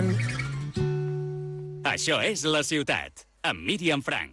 Això és La Ciutat, amb Míriam Frank.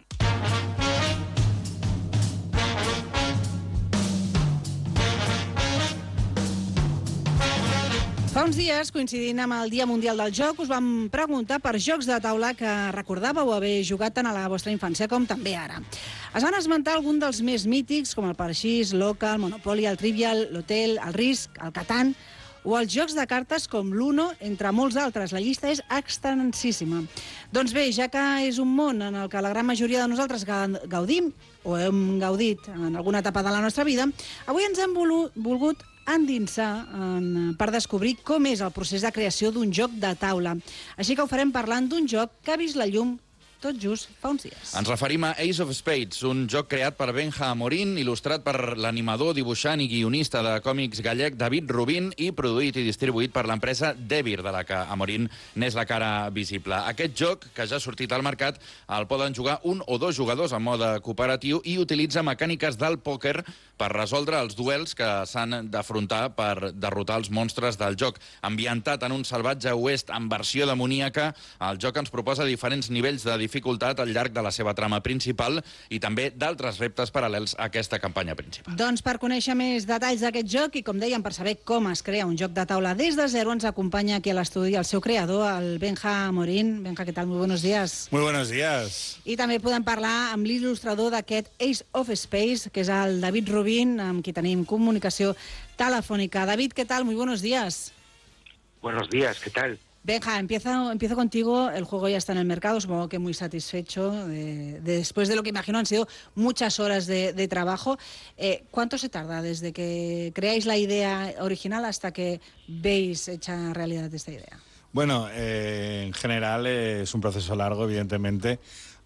Fa uns dies, coincidint amb el Dia Mundial del Joc, us vam preguntar per jocs de taula que recordàveu haver jugat tant a la vostra infància com també ara. Es van esmentar algun dels més mítics, com el Parxís, l'Oca, el Monopoly, el Trivial, l'Hotel, el Risk, el Catan, o els jocs de cartes com l'Uno, entre molts altres. La llista és extensíssima. Doncs bé, ja que és un món en el que la gran majoria de nosaltres gaudim, o hem gaudit en alguna etapa de la nostra vida, avui ens hem volgut endinsar per descobrir com és el procés de creació d'un joc de taula. Així que ho farem parlant d'un joc que ha vist la llum tot just fa uns dies. Ens referim a Ace of Spades, un joc creat per Benja Amorín, il·lustrat per l'animador, dibuixant i guionista de còmics gallec David Rubin i produït i distribuït per l'empresa Devir, de la que Amorín n'és la cara visible. Aquest joc, que ja ha sortit al mercat, el poden jugar un o dos jugadors en mode cooperatiu i utilitza mecàniques del pòquer per resoldre els duels que s'han d'afrontar per derrotar els monstres del joc. Ambientat en un salvatge oest en versió demoníaca, el joc ens proposa diferents nivells de dificultat al llarg de la seva trama principal i també d'altres reptes paral·lels a aquesta campanya principal. Doncs per conèixer més detalls d'aquest joc i, com dèiem, per saber com es crea un joc de taula des de zero, ens acompanya aquí a l'estudi el seu creador, el Benja Amorín. Benja, què tal? Muy buenos días. Muy buenos días. I també podem parlar amb l'il·lustrador d'aquest Ace of Spades, que és el David Rubin, amb qui tenim comunicació telefònica. David, ¿qué tal? Muy buenos días. Buenos días, ¿qué tal? Benja, empiezo contigo. El juego ya está en el mercado, supongo que muy satisfecho. Después de lo que imagino han sido muchas horas de trabajo. ¿Cuánto se tarda desde que creáis la idea original hasta que veis hecha realidad esta idea? Bueno, en general es un proceso largo, evidentemente.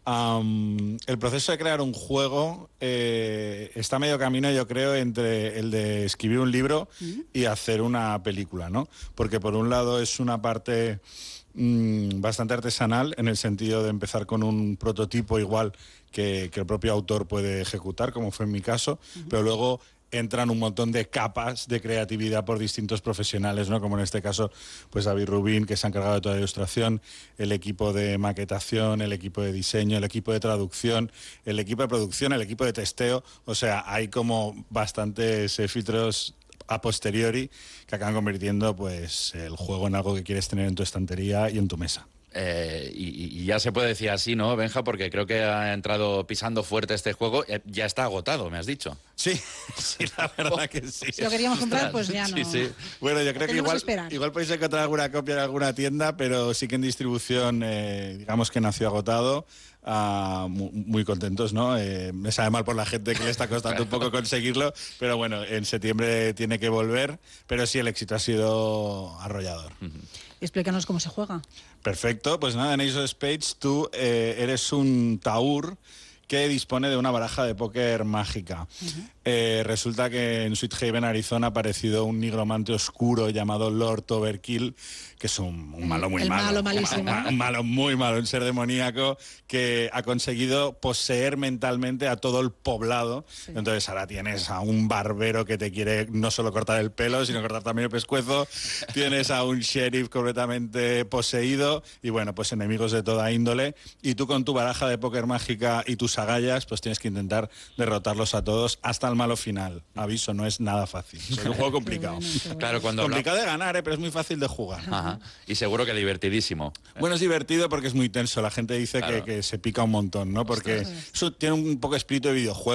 El proceso de crear un juego está medio camino, yo creo, entre el de escribir un libro y hacer una película, ¿no? Porque por un lado es una parte bastante artesanal, en el sentido de empezar con un prototipo igual que el propio autor puede ejecutar, como fue en mi caso, pero luego entran un montón de capas de creatividad por distintos profesionales, ¿no? Como en este caso, pues David Rubin, que se ha encargado de toda la ilustración, el equipo de maquetación, el equipo de diseño, el equipo de traducción, el equipo de producción, el equipo de testeo. O sea, hay como bastantes filtros a posteriori que acaban convirtiendo pues el juego en algo que quieres tener en tu estantería y en tu mesa. Y ya se puede decir así, ¿no, Benja? Porque creo que ha entrado pisando fuerte este juego. Ya está agotado, me has dicho. Sí, sí, la verdad que sí. Si lo queríamos comprar, pues ya no. Sí, sí. Bueno, yo creo que igual podéis encontrar alguna copia en alguna tienda, pero sí que en distribución, digamos que nació agotado. Muy contentos, ¿no? Me sabe mal por la gente que le está costando un poco conseguirlo, pero bueno, en septiembre tiene que volver, pero sí, el éxito ha sido arrollador. Explícanos cómo se juega. Perfecto, pues nada, en Ace of Spades tú eres un taur que dispone de una baraja de póker mágica. Resulta que en Sweet Haven, Arizona, ha aparecido un nigromante oscuro llamado Lord Overkill, que es un malo muy malo. Malo malísimo. Un malo muy malo, un ser demoníaco que ha conseguido poseer mentalmente a todo el poblado. Sí. Entonces ahora tienes a un barbero que te quiere no solo cortar el pelo, sino cortar también el pescuezo. Tienes a un sheriff completamente poseído y bueno, pues enemigos de toda índole. Y tú con tu baraja de póker mágica y tus agallas, pues tienes que intentar derrotarlos a todos hasta el malo final. Aviso, no es nada fácil. Es un juego complicado. Claro, complicado de ganar, pero es muy fácil de jugar. Ajá. Y seguro que divertidísimo. Bueno, es divertido porque es muy tenso. La gente dice que se pica un montón, ¿no? Porque eso tiene un poco espíritu de videojuego.